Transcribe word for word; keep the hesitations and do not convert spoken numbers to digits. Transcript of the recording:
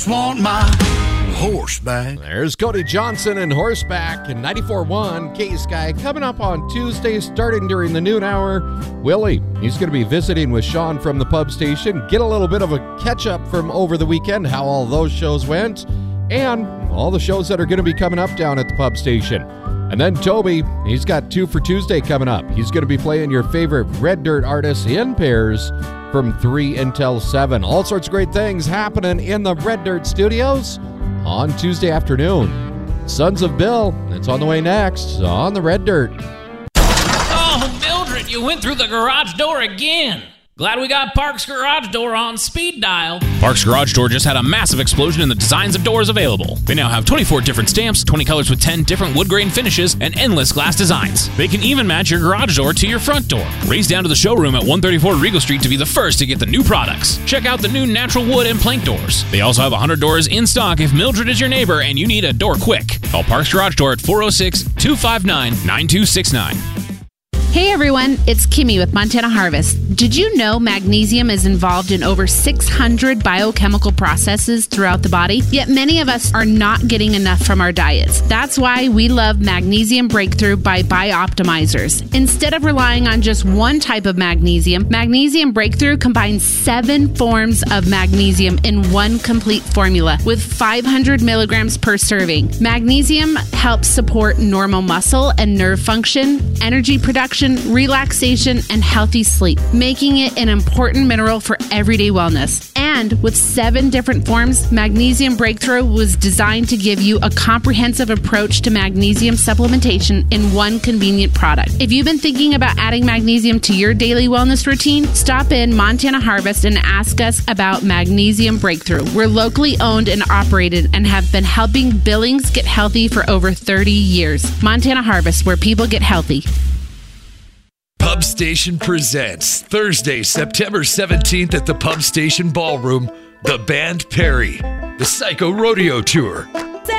Want my horseback. There's Cody Johnson and Horseback in ninety-four point one K-Sky. Coming up on Tuesday, starting during the noon hour, Willie, he's going to be visiting with Sean from the pub station. Get a little bit of a catch-up from over the weekend, how all those shows went, and all the shows that are going to be coming up down at the pub station. And then Toby, he's got Two for Tuesday coming up. He's going to be playing your favorite Red Dirt artists in pairs from three until seven. All sorts of great things happening in the Red Dirt Studios on Tuesday afternoon. Sons of Bill, it's on the way next on the Red Dirt. Oh, Mildred, you went through the garage door again. Glad we got Parks Garage Door on speed dial. Parks Garage Door just had a massive explosion in the designs of doors available. They now have twenty-four different stamps, twenty colors with ten different wood grain finishes, and endless glass designs. They can even match your garage door to your front door. Race down to the showroom at one thirty-four Regal Street to be the first to get the new products. Check out the new natural wood and plank doors. They also have one hundred doors in stock if Mildred is your neighbor and you need a door quick. Call Parks Garage Door at four oh six, two five nine, nine two six nine. Hey everyone, it's Kimmy with Montana Harvest. Did you know magnesium is involved in over six hundred biochemical processes throughout the body? Yet many of us are not getting enough from our diets. That's why we love Magnesium Breakthrough by Bioptimizers. Instead of relying on just one type of magnesium, Magnesium Breakthrough combines seven forms of magnesium in one complete formula with five hundred milligrams per serving. Magnesium helps support normal muscle and nerve function, energy production, relaxation, and healthy sleep, making it an important mineral for everyday wellness. And with seven different forms, Magnesium Breakthrough was designed to give you a comprehensive approach to magnesium supplementation in one convenient product. If you've been thinking about adding magnesium to your daily wellness routine, stop in Montana Harvest and ask us about Magnesium Breakthrough. We're locally owned and operated and have been helping Billings get healthy for over thirty years. Montana Harvest, where people get healthy. Pub Station presents Thursday, September seventeenth at the Pub Station Ballroom, the band Perry, the Psycho Rodeo Tour,